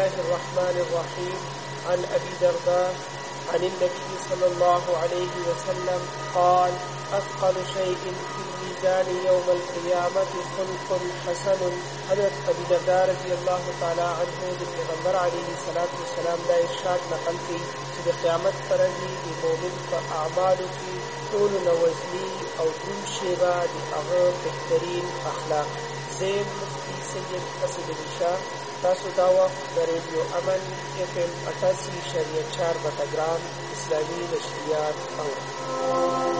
الله الرحمن الرحيم عن أبي درداء عن النبي صلى الله عليه وسلم قال أثقل شيء في الميزان يوم القيامة خلق حسن. حضرت ابي درداء رضی الله تعالی عنہ د پیغمبر علیه الصلاۃ والسلام دا ارشاد نقل کړي چې د قیامت پر ورځ د مؤمن په اعمالو کې ټول نوزنی او دروند شیبه د هغه بهترین اخلاق. زین مفتی سید اسد علی شاه. تاسو دا وخت د ریډیو امن FM 88.4 بټګرام اسلامي نشریات اورئ.